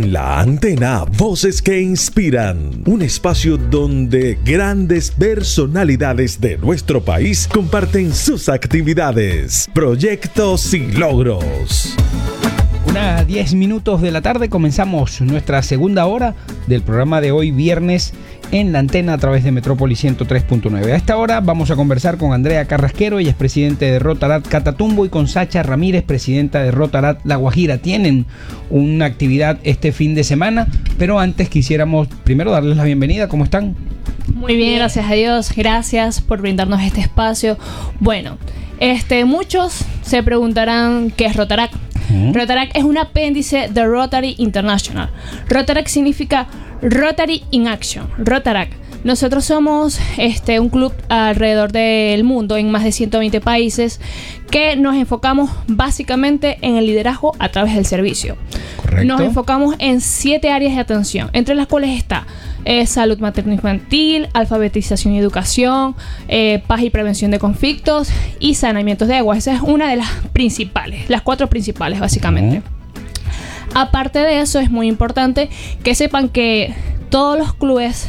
En la antena, voces que inspiran. Un espacio donde grandes personalidades de nuestro país comparten sus actividades, proyectos y logros. 10 minutos de la tarde comenzamos nuestra segunda hora del programa de hoy viernes en la antena a través de Metrópolis 103.9. A esta hora vamos a conversar con Andrea Carrasquero, ella es presidente de Rotaract Catatumbo, y con Sacha Ramírez, presidenta de Rotaract La Guajira. Tienen una actividad este fin de semana, pero antes quisiéramos primero darles la bienvenida. ¿Cómo están? Muy bien, gracias a Dios. Gracias por brindarnos este espacio. Bueno, muchos se preguntarán qué es Rotaract. Rotaract es un apéndice de Rotary International. Rotaract significa Rotary in Action. Rotaract. Nosotros somos un club alrededor del mundo, en más de 120 países, que nos enfocamos básicamente en el liderazgo a través del servicio. Correcto. Nos enfocamos en 7 áreas de atención, entre las cuales está salud materno-infantil, alfabetización y educación, paz y prevención de conflictos y saneamientos de agua. Esa es una de las principales, las 4 principales básicamente. Aparte de eso, es muy importante que sepan que todos los clubes,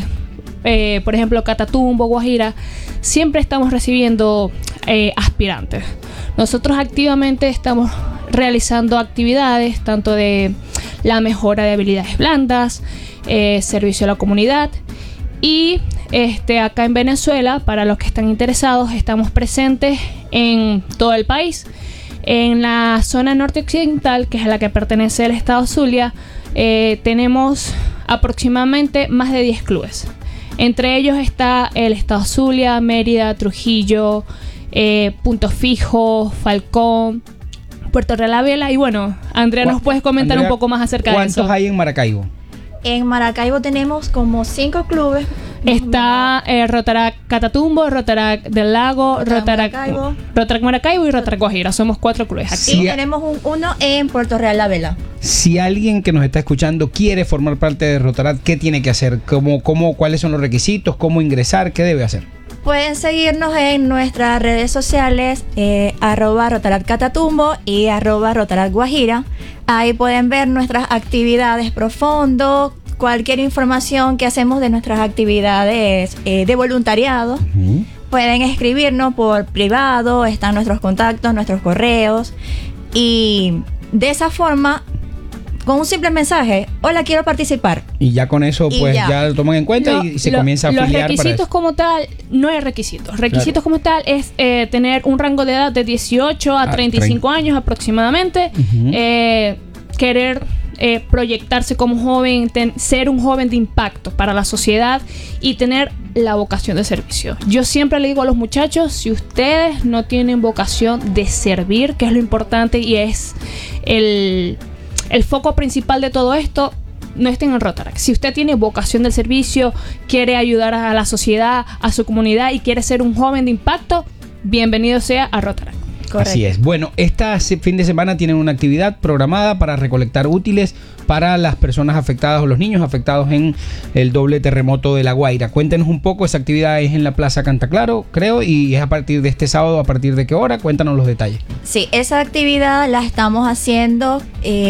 por ejemplo Catatumbo, Guajira, siempre estamos recibiendo aspirantes. Nosotros activamente estamos realizando actividades tanto de la mejora de habilidades blandas, servicio a la comunidad, y acá en Venezuela, para los que están interesados, estamos presentes en todo el país. En la zona norte occidental, que es a la que pertenece el estado Zulia, tenemos aproximadamente más de 10 clubes. Entre ellos está el estado Zulia, Mérida, Trujillo, Punto Fijo, Falcón, Puerto Real La Vela. Y bueno, Andrea, ¿nos puedes comentar un poco más acerca de eso? ¿Cuántos hay en Maracaibo? En Maracaibo tenemos como 5 clubes. Está Rotaract Catatumbo, Rotaract del Lago, Rotaract Maracaibo y Rotaract Guajira. Somos 4 clubes aquí. Y tenemos uno en Puerto Real La Vela. Si alguien que nos está escuchando quiere formar parte de Rotaract, ¿qué tiene que hacer? ¿Cuáles son los requisitos? ¿Cómo ingresar? ¿Qué debe hacer? Pueden seguirnos en nuestras redes sociales, @Rotaract Catatumbo y @Rotaract Guajira. Ahí pueden ver nuestras actividades profundo, cualquier información que hacemos de nuestras actividades de voluntariado. Pueden escribirnos por privado, están nuestros contactos, nuestros correos, y de esa forma, con un simple mensaje: hola, quiero participar. Y ya con eso, pues ya lo toman en cuenta y se comienza a afiliar. Los requisitos como tal, no hay requisitos. Requisitos como tal es tener un rango de edad de 18 a 35 años aproximadamente. Querer proyectarse como joven, ser un joven de impacto para la sociedad y tener la vocación de servicio. Yo siempre le digo a los muchachos: si ustedes no tienen vocación de servir, que es lo importante y es el foco principal de todo esto, no estén en Rotaract. Si usted tiene vocación del servicio, quiere ayudar a la sociedad, a su comunidad y quiere ser un joven de impacto, bienvenido sea a Rotaract. Correcto. Así es. Bueno, este fin de semana tienen una actividad programada para recolectar útiles para las personas afectadas o los niños afectados en el doble terremoto de La Guaira. Cuéntenos un poco. Esa actividad es en la Plaza Cantaclaro, creo, y es a partir de este sábado. ¿A partir de qué hora? Cuéntanos los detalles. Sí, esa actividad la estamos haciendo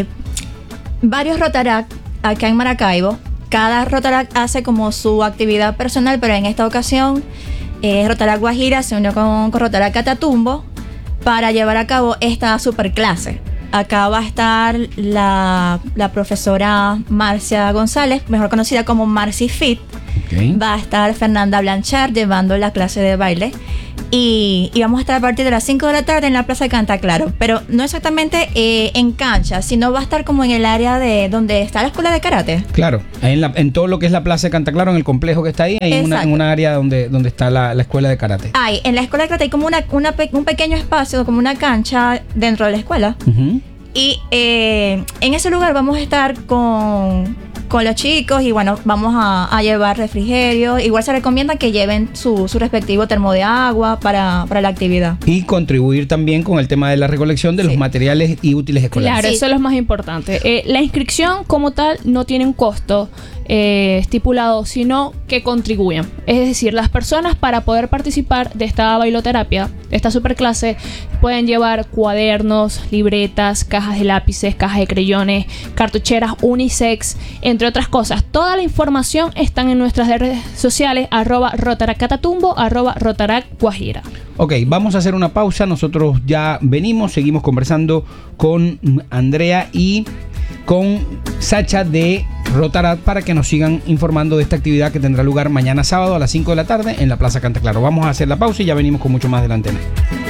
varios Rotaract acá en Maracaibo. Cada Rotaract hace como su actividad personal, pero en esta ocasión Rotaract Guajira se unió con Rotaract Catatumbo para llevar a cabo esta superclase. Acá va a estar la profesora Marcia González, mejor conocida como Marcy Fit. Okay. Va a estar Fernanda Blanchard llevando la clase de baile. Y vamos a estar a partir de las 5 de la tarde en la Plaza de Cantaclaro, pero no exactamente en cancha, sino va a estar como en el área de donde está la escuela de karate. Claro, en todo lo que es la Plaza de Cantaclaro, en el complejo que está ahí, hay en una área donde está la escuela de karate. En la escuela de karate hay como un pequeño espacio, como una cancha dentro de la escuela. Y en ese lugar vamos a estar con los chicos y bueno, vamos a llevar refrigerio. Igual se recomienda que lleven su respectivo termo de agua para la actividad. Y contribuir también con el tema de la recolección de los materiales y útiles escolares. Claro, eso es lo más importante. La inscripción como tal no tiene un costo. estipulado, sino que contribuyan. Es decir, las personas, para poder participar de esta bailoterapia, de esta superclase, pueden llevar cuadernos, libretas, cajas de lápices, cajas de creyones, cartucheras unisex, entre otras cosas. Toda la información está en nuestras redes sociales, @rotaracatatumbo, @rotaracguajira. Ok, vamos a hacer una pausa. Nosotros ya venimos, seguimos conversando con Andrea y con Sacha de Rotaract para que nos sigan informando de esta actividad que tendrá lugar mañana sábado a las 5 de la tarde en la Plaza Cantaclaro. Vamos a hacer la pausa y ya venimos con mucho más de la antena.